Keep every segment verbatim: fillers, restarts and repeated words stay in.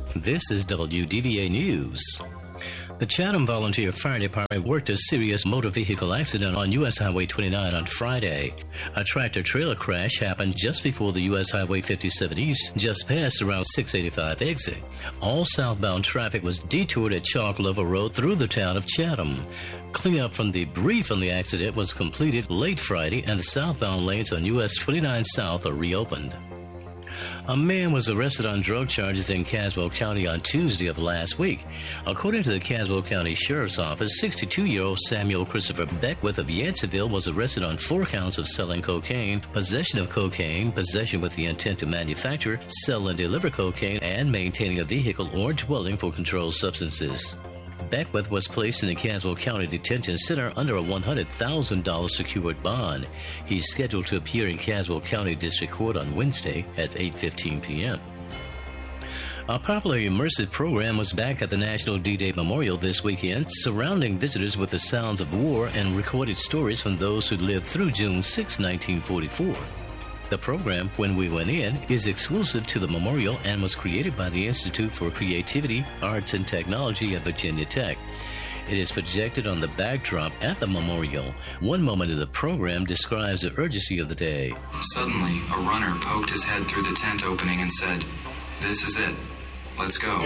This is W D V A News. The Chatham Volunteer Fire Department worked a serious motor vehicle accident on U S Highway twenty-nine on Friday. A tractor-trailer crash happened just before the U S Highway fifty-seven East, just past around six eighty-five exit. All southbound traffic was detoured at Chalk Level Road through the town of Chatham. Cleanup from debris from the accident was completed late Friday, and the southbound lanes on U S twenty-nine South are reopened. A man was arrested on drug charges in Caswell County on Tuesday of last week. According to the Caswell County Sheriff's Office, sixty-two-year-old Samuel Christopher Beckwith of Yanceyville was arrested on four counts of selling cocaine, possession of cocaine, possession with the intent to manufacture, sell, and deliver cocaine, and maintaining a vehicle or dwelling for controlled substances. Beckwith was placed in the Caswell County Detention Center under a one hundred thousand dollars secured bond. He's scheduled to appear in Caswell County District Court on Wednesday at eight fifteen p.m. A popular immersive program was back at the National D-Day Memorial this weekend, surrounding visitors with the sounds of war and recorded stories from those who lived through June sixth, nineteen forty-four. The program, When We Went In, is exclusive to the memorial and was created by the Institute for Creativity, Arts, and Technology at Virginia Tech. It is projected on the backdrop at the memorial. One moment of the program describes the urgency of the day. Suddenly, a runner poked his head through the tent opening and said, "This is it. Let's go."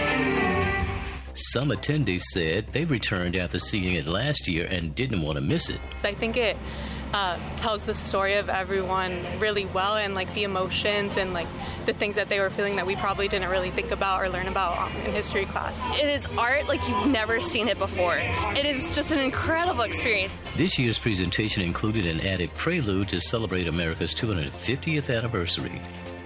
Some attendees said they returned after seeing it last year and didn't want to miss it. I think it uh, tells the story of everyone really well, and like the emotions and like the things that they were feeling that we probably didn't really think about or learn about um, in history class. It is art like you've never seen it before. It is just an incredible experience. This year's presentation included an added prelude to celebrate America's two hundred fiftieth anniversary.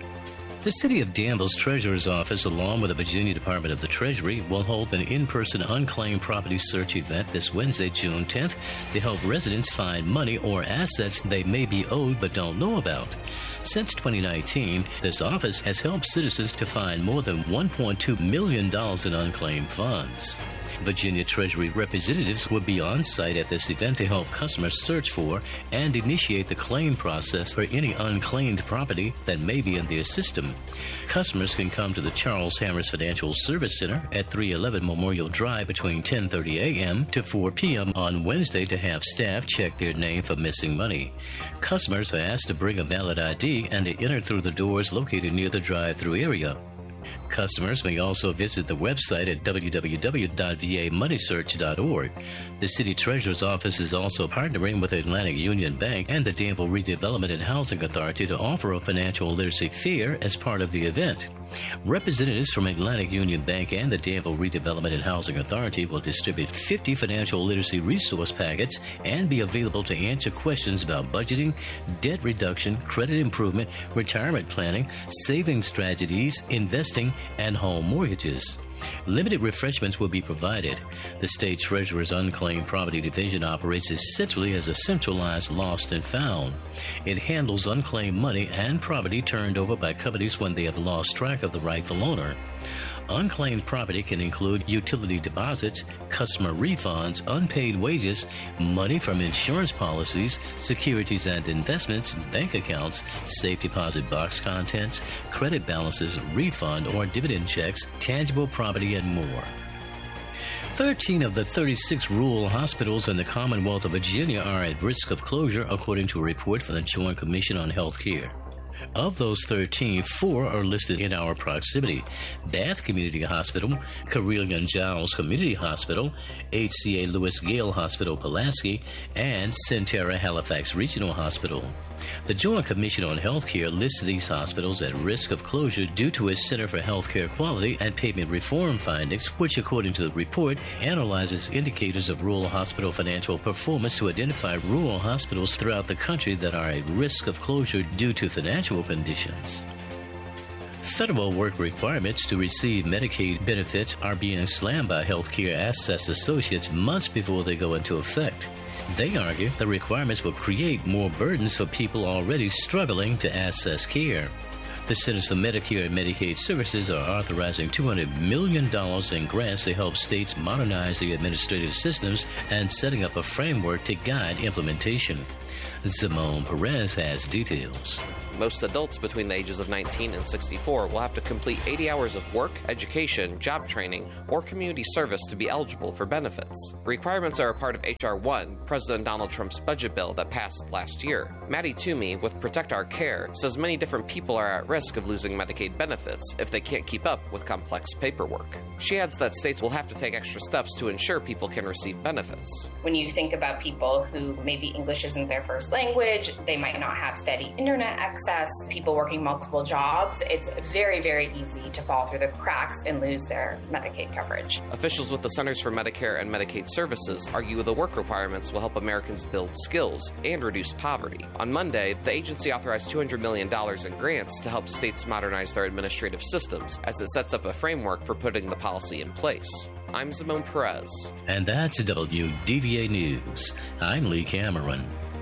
The City of Danville's Treasurer's Office, along with the Virginia Department of the Treasury, will hold an in-person unclaimed property search event this Wednesday, June tenth, to help residents find money or assets they may be owed but don't know about. Since twenty nineteen, this office has helped citizens to find more than one point two million dollars in unclaimed funds. Virginia Treasury representatives will be on site at this event to help customers search for and initiate the claim process for any unclaimed property that may be in their system. Customers can come to the Charles Hammers Financial Service Center at three eleven Memorial Drive between ten thirty a.m. to four p.m. on Wednesday to have staff check their name for missing money. Customers are asked to bring a valid I D and to enter through the doors located near the drive-through area. Customers may also visit the website at w w w dot v a money search dot org. The City Treasurer's Office is also partnering with Atlantic Union Bank and the Danville Redevelopment and Housing Authority to offer a financial literacy fair as part of the event. Representatives from Atlantic Union Bank and the Danville Redevelopment and Housing Authority will distribute fifty financial literacy resource packets and be available to answer questions about budgeting, debt reduction, credit improvement, retirement planning, savings strategies, investing, and home mortgages. Limited refreshments will be provided. The State Treasurer's Unclaimed Property Division operates essentially as a centralized lost and found. It handles unclaimed money and property turned over by companies when they have lost track of the rightful owner. Unclaimed property can include utility deposits, customer refunds, unpaid wages, money from insurance policies, securities and investments, bank accounts, safe deposit box contents, credit balances, refund or dividend checks, tangible property, and more. thirteen of the thirty-six rural hospitals in the Commonwealth of Virginia are at risk of closure, according to a report from the Joint Commission on Health Care. Of those thirteen, four are listed in our proximity: Bath Community Hospital, Carilion Giles Community Hospital, H C A Lewis Gale Hospital Pulaski, and Centera Halifax Regional Hospital. The Joint Commission on Healthcare lists these hospitals at risk of closure due to its Center for Healthcare Quality and Payment Reform findings, which, according to the report, analyzes indicators of rural hospital financial performance to identify rural hospitals throughout the country that are at risk of closure due to financial conditions. Federal work requirements to receive Medicaid benefits are being slammed by healthcare access associates months before they go into effect. They argue the requirements will create more burdens for people already struggling to access care. The Centers for Medicare and Medicaid Services are authorizing two hundred million dollars in grants to help states modernize their administrative systems and setting up a framework to guide implementation. Simone Perez has details. Most adults between the ages of nineteen and sixty-four will have to complete eighty hours of work, education, job training, or community service to be eligible for benefits. Requirements are a part of H R one, President Donald Trump's budget bill that passed last year. Maddie Toomey with Protect Our Care says many different people are at risk of losing Medicaid benefits if they can't keep up with complex paperwork. She adds that states will have to take extra steps to ensure people can receive benefits. When you think about people who maybe English isn't their first language, they might not have steady internet access, people working multiple jobs, it's very, very easy to fall through the cracks and lose their Medicaid coverage. Officials with the Centers for Medicare and Medicaid Services argue the work requirements will help Americans build skills and reduce poverty. On Monday, the agency authorized two hundred million dollars in grants to help states modernize their administrative systems as it sets up a framework for putting the policy in place. I'm Simone Perez. And that's W D V A News. I'm Lee Cameron.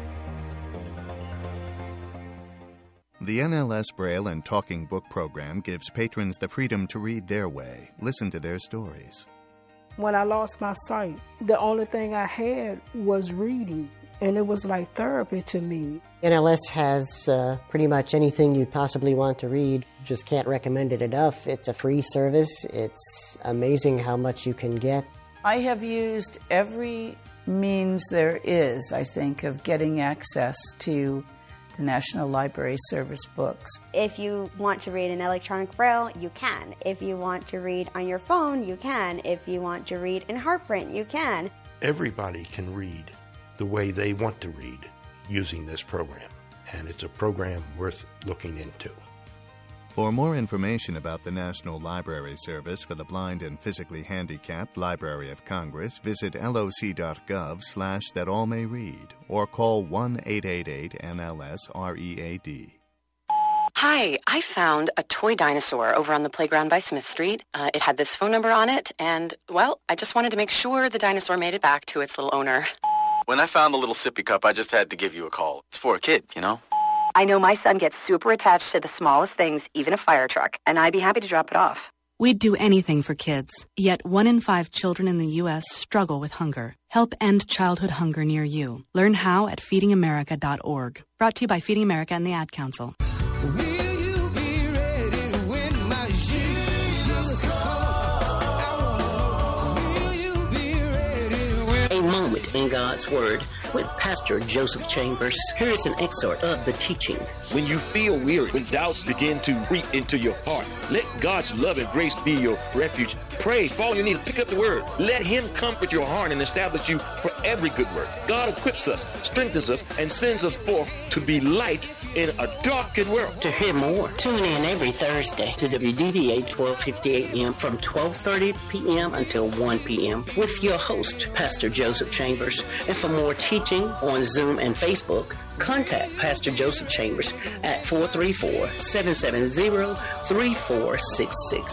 The N L S Braille and Talking Book program gives patrons the freedom to read their way, listen to their stories. When I lost my sight, the only thing I had was reading, and it was like therapy to me. N L S has uh, pretty much anything you possibly want to read. Just can't recommend it enough. It's a free service. It's amazing how much you can get. I have used every means there is, I think, of getting access to the National Library Service books. If you want to read in electronic braille, you can. If you want to read on your phone, you can. If you want to read in Heartprint, you can. Everybody can read the way they want to read using this program, and it's a program worth looking into. For more information about the National Library Service for the Blind and Physically Handicapped Library of Congress, visit loc.gov slash that all may read or call one eight eight eight N L S R E A D. Hi, I found a toy dinosaur over on the playground by Smith Street. Uh, it had this phone number on it, and, well, I just wanted to make sure the dinosaur made it back to its little owner. When I found the little sippy cup, I just had to give you a call. It's for a kid, you know? I know my son gets super attached to the smallest things, even a fire truck, and I'd be happy to drop it off. We'd do anything for kids, yet one in five children in the U S struggle with hunger. Help end childhood hunger near you. Learn how at feeding america dot org. Brought to you by Feeding America and the Ad Council. A moment in God's Word with Pastor Joseph Chambers. Here is an excerpt of the teaching. When you feel weary, when doubts begin to creep into your heart, let God's love and grace be your refuge. Pray, fall on your knees, pick up the word. Let Him comfort your heart and establish you for every good work. God equips us, strengthens us, and sends us forth to be light in a darkened world. To hear more, tune in every Thursday to W D V A twelve fifty A M from twelve thirty p.m. until one p.m. with your host, Pastor Joseph Chambers. And for more teaching on Zoom and Facebook, contact Pastor Joseph Chambers at four three four, seven seven zero, three four six six.